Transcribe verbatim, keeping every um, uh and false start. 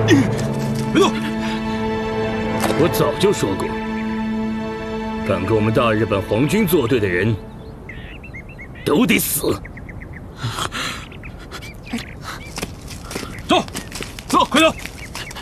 别动！ 我早就说过，敢跟我们大日本皇军作对的人，都得死。 走，走，快走！